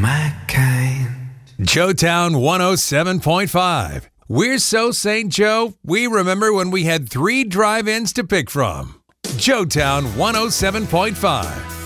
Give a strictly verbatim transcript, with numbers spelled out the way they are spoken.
my kind. Joetown one oh seven point five. We're so Saint Joe, we remember when we had three drive-ins to pick from. Joetown one oh seven point five.